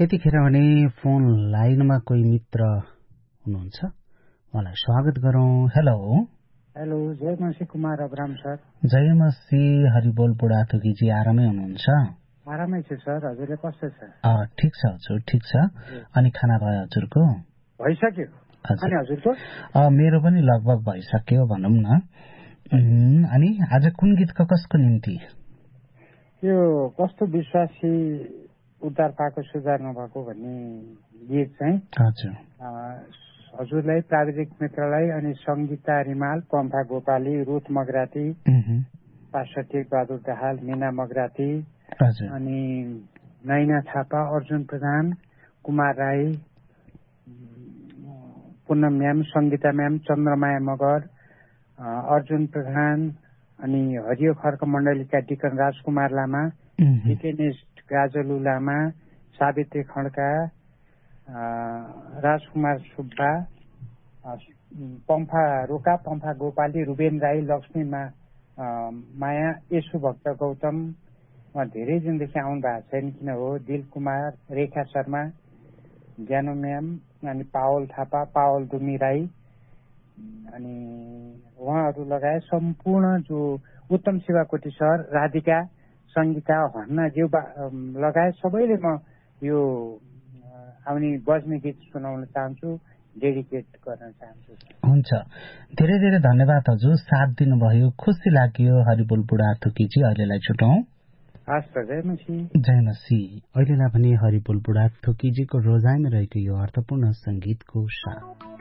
यतिखेर भने फोन लाइनमा कोही मित्र हुनुहुन्छ, उहाँलाई स्वागत गरौं। Hello hello, जयमसी Kumar Abram sir. जयमसी Haribol बुढाथोकीजी आरामै हुनुहुन्छ? आरामै छु सर, हजुरले कस्तो छ? ठिक छ हजुर, ठिक छ। अनि खाना भयो हजुरको? भइसक्यो। अनि हजुरको? मेरो पनि लगभग भइसक्यो भनौं न। अनि आज कुन गीतको कसको निम्ति? यो कस्तो विश्वासी उद्धार पाएको सुधार नभएको भन्ने गीत चाहिँ हजुर हजुरलाई, प्राविधिक मित्रलाई, अनि संगीता रिमाल, पम्फा गोपाली, रुथ मगराती, पार्श्वती बहादुर दाहाल, मीना मगराती, अनि नैना थापा, अर्जुन प्रधान, कुमार राई, पूनम म्याम, संगीता म्याम, चन्द्रमाया मगर, अर्जुन प्रधान, अनि हरियो खर्क मण्डलीका डिकन राजकुमार लामा, डिकेनिस्ट गाजलु लामा, सावित्री खड्का, राजकुमार सुब्बा, पम्फा रोका, पम्फा गोपाली, रुबेन राई, लक्ष्मी माया, येशु भक्त गौतम, धेरै दिनदेखि आउनु भएको छैन किन हो, दिल कुमार, रेखा शर्मा, ज्ञानो म्याम, अनि पावल थापा, पावल दुमी राई, अनि उहाँहरू लगायत सम्पूर्ण जो उत्तम शिवाकोटी सर, राधिका, संगीता, हन्ना ज्यू लगायत सबैले म यो आउने बज्ने गीत सुनाउन चाहन्छु, डेडिकेट गर्न चाहन्छु। हुन्छ, धेरै धेरै धन्यवाद हजुर, साथ दिनुभयो, खुसी लाग्यो। हरिबोल बुढाथोकीजी, अहिलेलाई छुटौं। हस् त, जयमसी। जयमसी। अहिलेलाई भने हरिबोल बुढाथोकीजीको रोजाइमा रहेको यो अर्थपूर्ण संगीतको साथ